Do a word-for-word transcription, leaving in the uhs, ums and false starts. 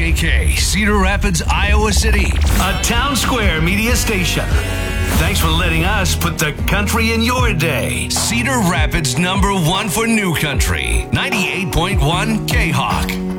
K K, Cedar Rapids, Iowa City, a Town Square media station. Thanks for letting us put the country in your day. Cedar Rapids number one for new country, ninety-eight point one K-Hawk.